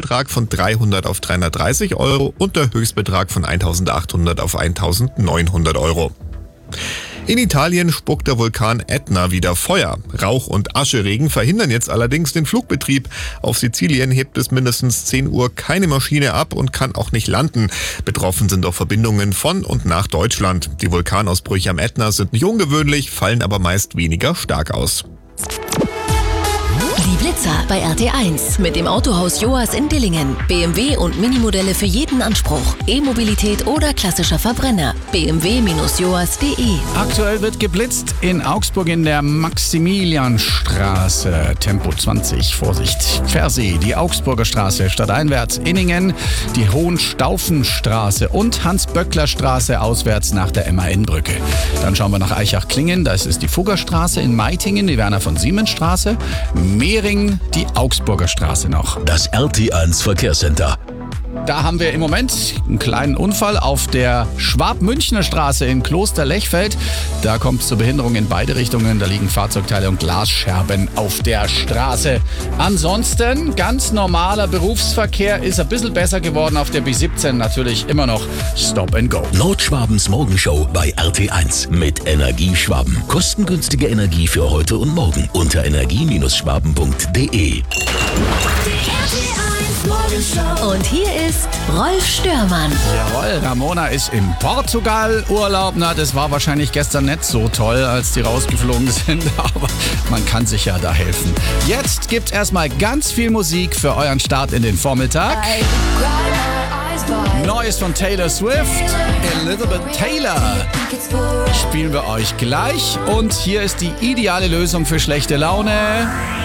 Mindestbetrag von 300 auf 330 Euro und der Höchstbetrag von 1.800 auf 1.900 Euro. In Italien spuckt der Vulkan Ätna wieder Feuer. Rauch- und Ascheregen verhindern jetzt allerdings den Flugbetrieb. Auf Sizilien hebt bis mindestens 10 Uhr keine Maschine ab und kann auch nicht landen. Betroffen sind auch Verbindungen von und nach Deutschland. Die Vulkanausbrüche am Ätna sind nicht ungewöhnlich, fallen aber meist weniger stark aus. Die Blitzer bei RT1 mit dem Autohaus Joas in Dillingen. BMW und Minimodelle für jeden Anspruch. E-Mobilität oder klassischer Verbrenner. bmw-joas.de. Aktuell wird geblitzt in Augsburg in der Maximilianstraße. Tempo 20, Vorsicht. Versee, die Augsburger Straße stadteinwärts. Inningen, die Hohenstaufenstraße und Hans-Böckler-Straße auswärts nach der MAN-Brücke. Dann schauen wir nach Eichach-Klingen. Das ist die Fuggerstraße. In Meitingen die Werner-von-Siemens-Straße. Mehring, die Augsburger Straße noch. Das RT1 Verkehrscenter. Da haben wir im Moment einen kleinen Unfall auf der Schwab-Münchner Straße in Kloster-Lechfeld. Da kommt es zur Behinderung in beide Richtungen. Da liegen Fahrzeugteile und Glasscherben auf der Straße. Ansonsten ganz normaler Berufsverkehr, ist ein bisschen besser geworden auf der B17. Natürlich immer noch Stop and Go. Nordschwabens Morgenshow bei RT1 mit Energieschwaben. Kostengünstige Energie für heute und morgen unter energie-schwaben.de. Und hier ist Rolf Störmann. Jawohl, Ramona ist in Portugal Urlaub. Na, das war wahrscheinlich gestern nicht so toll, als die rausgeflogen sind, aber man kann sich ja da helfen. Jetzt gibt's erstmal ganz viel Musik für euren Start in den Vormittag. Neues von Taylor Swift, Elizabeth Taylor. Spielen wir euch gleich. Und hier ist die ideale Lösung für schlechte Laune.